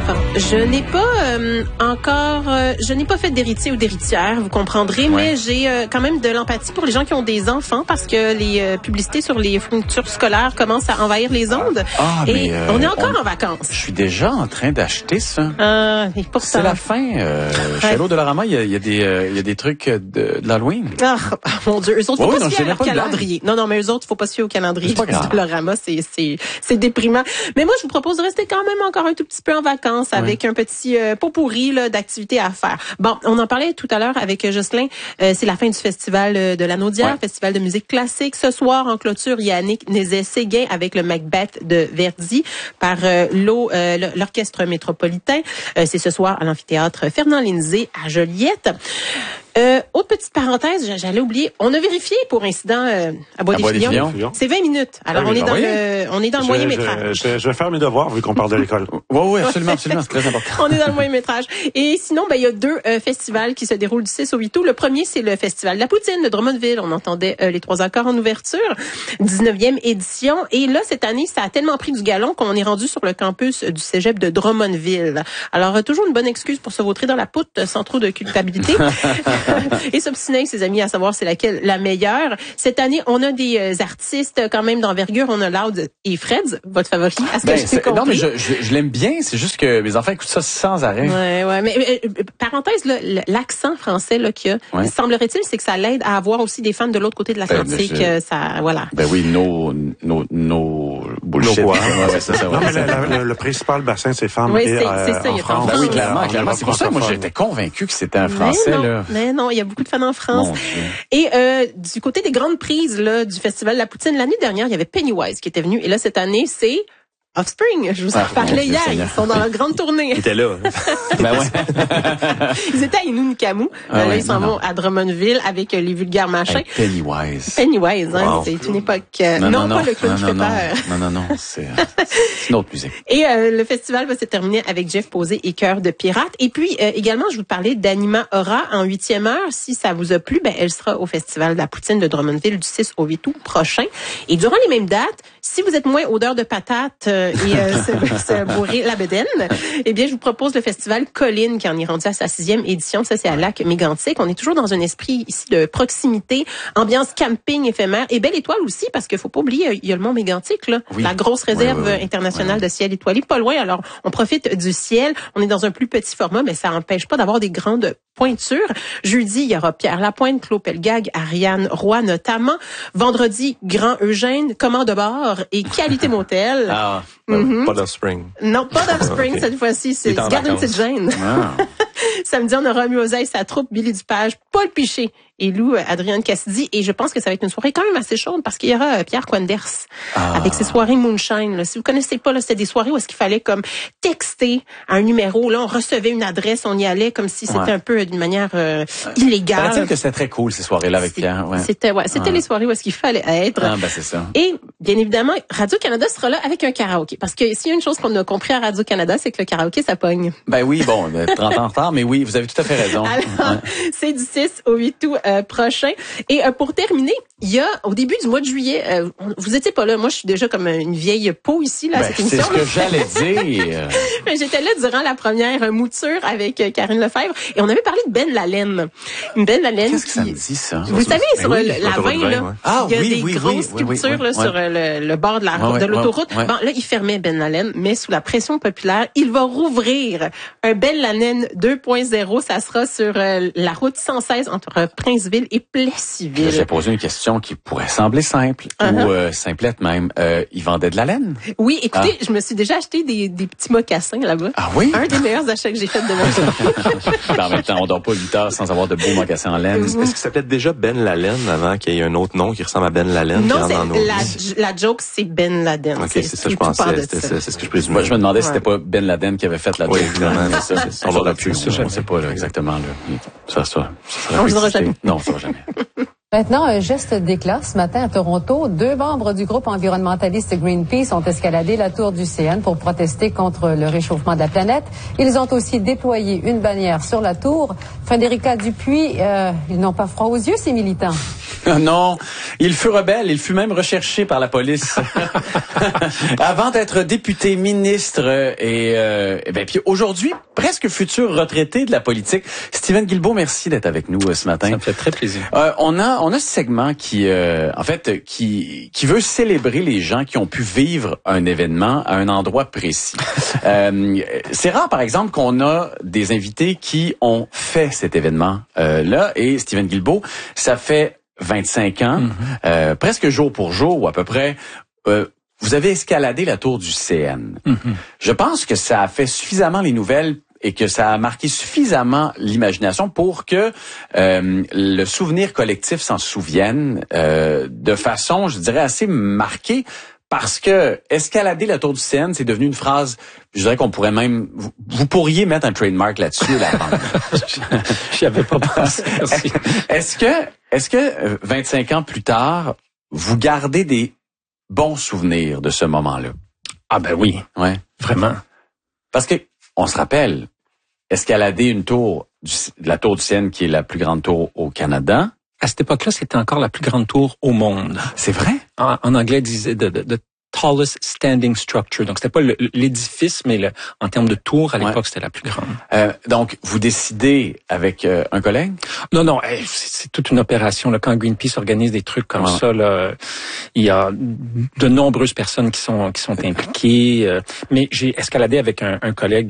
Je n'ai pas je n'ai pas fait d'héritier ou d'héritière, vous comprendrez, mais j'ai quand même de l'empathie pour les gens qui ont des enfants parce que les publicités sur les fournitures scolaires commencent à envahir les ondes. Et on est encore en vacances. Je suis déjà en train d'acheter ça. Et pourtant, c'est la fin. Chez Hello Dollarama, il y a des trucs de l'Halloween. Mon Dieu, eux autres, faut pas se fier à leur calendrier. Non, mais eux autres, faut pas se fier au calendrier de Dollarama. C'est déprimant. Mais moi, je vous propose de rester quand même encore un tout petit peu en vacances avec un petit pot pourri là, d'activités à faire. Bon, on en parlait tout à l'heure avec Jocelyn. C'est la fin du festival de la Naudière, festival de musique classique. Ce soir, en clôture, Yannick Nézet-Séguin avec le Macbeth de Verdi par l'Orchestre métropolitain. C'est ce soir à l'amphithéâtre Fernand-Lindsay à Joliette. Autre petite parenthèse, j'allais oublier, on a vérifié pour incident à Bois-des-Filions. C'est 20 minutes. Alors on est dans le moyen métrage. Je vais faire mes devoirs vu qu'on parle de l'école. Oui, absolument, c'est très important. On est dans le moyen métrage. Et sinon, il y a deux festivals qui se déroulent du 6 au 8 août. Le premier, c'est le festival de la Poutine de Drummondville. On entendait les 3 accords en ouverture, 19e édition. Et là, cette année, ça a tellement pris du galon qu'on est rendu sur le campus du cégep de Drummondville. Alors, toujours une bonne excuse pour se vautrer dans la poutre sans trop de culpabilité. Et s'obstiner avec ses amis à savoir c'est laquelle la meilleure. Cette année, on a des artistes quand même d'envergure. On a Loud et Freds, votre favori. Non, mais je l'aime bien. C'est juste que mes enfants écoutent ça sans arrêt. Ouais. Mais parenthèse, là, l'accent français là qu'il y a, semblerait-il, c'est que ça l'aide à avoir aussi des fans de l'autre côté de l'Atlantique. Ça, voilà. Bullshit. C'est ça. Non, mais le principal bassin, c'est femmes en France. Oui, clairement. C'est pour ça que moi, j'étais convaincu que c'était un Français. Non, il y a beaucoup de fans en France. Et du côté des grandes prises là du Festival de la Poutine, l'année dernière, il y avait Pennywise qui était venu. Et là, cette année, c'est Offspring. Je vous en parlais hier. Ils sont dans la grande tournée. Ils étaient là. Ils étaient à Innu-Nikamu. Là, ils s'en vont à Drummondville avec les vulgaires machins. Pennywise, c'est une époque... Non, pas le clown qui fait peur. Non, c'est une autre musique. Et le festival va se terminer avec Jeff Posé et Cœur de pirate. Et puis, également, je vous parlais d'Anima Aura en 8e heure. Si ça vous a plu, elle sera au Festival de la Poutine de Drummondville du 6 au 8 août prochain. Et durant les mêmes dates, si vous êtes moins odeur de patates et se bourrer la bedaine, eh bien, je vous propose le festival Colline qui en est rendu à sa 6e édition. Ça, c'est à Lac-Mégantic. On est toujours dans un esprit ici de proximité, ambiance camping éphémère et Belle Étoile aussi parce qu'il faut pas oublier, il y a le Mont Mégantic, là, la grosse réserve internationale de ciel étoilé, pas loin. Alors, on profite du ciel. On est dans un plus petit format, mais ça n'empêche pas d'avoir des grandes pointures. Jeudi, il y aura Pierre Lapointe, Claude Pelgag, Ariane Roy notamment. Vendredi, Grand Eugène, Commande de bord et Qualité Motel. Pas d'Offspring. Non, pas d'Offspring cette fois-ci. C'est garde une petite gêne. Samedi, on aura Muosaï, sa troupe, Billy Dupage, Paul Piché et Lou Adrienne Cassidy. Et je pense que ça va être une soirée quand même assez chaude parce qu'il y aura Pierre Quanders avec ses soirées Moonshine. Là. Si vous connaissez pas, là, c'était des soirées où est-ce qu'il fallait comme texter à un numéro. Là, on recevait une adresse, on y allait comme si c'était un peu d'une manière illégale. Paraît-il que c'était très cool ces soirées-là avec Pierre. C'était les soirées où est-ce qu'il fallait être. C'est ça. Et bien évidemment, Radio-Canada sera là avec un karaoké. Parce que s'il y a une chose qu'on a compris à Radio-Canada, c'est que le karaoké, ça pogne. 30 ans en retard, mais oui, vous avez tout à fait raison. Alors, c'est du 6 au 8 août prochain. Et pour terminer, il y a, au début du mois de juillet, vous étiez pas là, moi je suis déjà comme une vieille peau ici, là, cette émission. C'est ce que j'allais dire. J'étais là durant la première mouture avec Karine Lefebvre et on avait parlé de Ben Lalaine. Ben Lalaine. Qu'est-ce que ça me dit, ça? Vous savez, sur la 20, là, il y a des grosses sculptures là, sur le bord de l'autoroute. Bon, là, il fermait Ben Lalaine, mais sous la pression populaire, il va rouvrir un Ben Lalaine 2.0. Ça sera sur la route 116 entre Princeville et Plessisville. J'ai posé une question qui pourrait sembler simple ou simplette même. Ils vendaient de la laine? Oui, écoutez, je me suis déjà acheté des petits mocassins là-bas. Ah oui? Un des meilleurs achats que j'ai fait de ma vie. En même temps, on dort pas 8 heures sans avoir de beaux mocassins en laine. Est-ce que ça s'appelait déjà Ben Lalaine avant qu'il y ait un autre nom qui ressemble à Ben Lalaine? Non, la joke, c'est Ben Laden. OK, c'est ça, je pensais. C'est ce que je présumais. Moi, je me demandais si c'était pas Ben Laden qui avait fait la joke. Oui, évidemment. On l'aura plus. On sait pas, là, exactement, là. Ça on le saura jamais. Non, ça va jamais. Maintenant, un geste d'éclat. Ce matin à Toronto, 2 membres du groupe environnementaliste Greenpeace ont escaladé la tour du CN pour protester contre le réchauffement de la planète. Ils ont aussi déployé une bannière sur la tour. Frédérica Dupuis, ils n'ont pas froid aux yeux, ces militants. Non, il fut rebelle, il fut même recherché par la police. Avant d'être député, ministre et puis aujourd'hui, presque futur retraité de la politique. Steven Guilbeault, merci d'être avec nous ce matin. Ça me fait très plaisir. On a ce segment qui veut célébrer les gens qui ont pu vivre un événement à un endroit précis. C'est rare, par exemple, qu'on a des invités qui ont fait cet événement là. Et Steven Guilbeault, ça fait 25 ans, presque jour pour jour ou à peu près, vous avez escaladé la tour du CN. Je pense que ça a fait suffisamment les nouvelles et que ça a marqué suffisamment l'imagination pour que le souvenir collectif s'en souvienne de façon, je dirais, assez marquée. Parce que escalader la tour du CN, c'est devenu une phrase, je dirais qu'on pourrait même, vous pourriez mettre un trademark là-dessus, la bande. J'y avais pas pensé. Est-ce que 25 ans plus tard, vous gardez des bons souvenirs de ce moment-là? Ah ben oui. Ouais. Vraiment. Parce que, on se rappelle, escalader une tour, la tour du CN, qui est la plus grande tour au Canada. À cette époque-là, c'était encore la plus grande tour au monde. C'est vrai? En anglais, disait the tallest standing structure. Donc, c'était pas l'édifice, mais en termes de tour, à l'époque, c'était la plus grande. Donc, vous décidez avec un collègue? Non, c'est toute une opération. Là, quand Greenpeace organise des trucs comme ça, là, il y a de nombreuses personnes qui sont impliquées. Mais j'ai escaladé avec un collègue